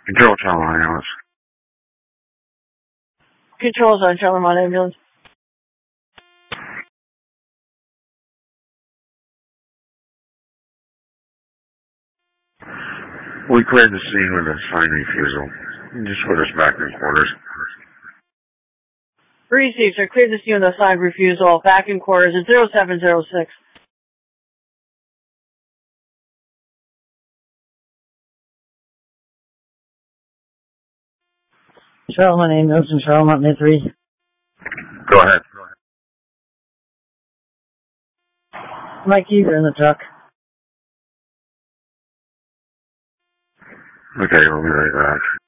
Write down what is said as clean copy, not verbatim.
Control Channel Ambulance. Control Zone, Charlemont Ambulance. We cleared the scene with a sign refusal. Just put us back in quarters. Received, sir. Cleared the scene with a signed refusal. Back in quarters at 0706. Charlemont Ambulance and Charlemont Mid 3. Go ahead. Mike Eager in the truck. Okay, we'll be right back.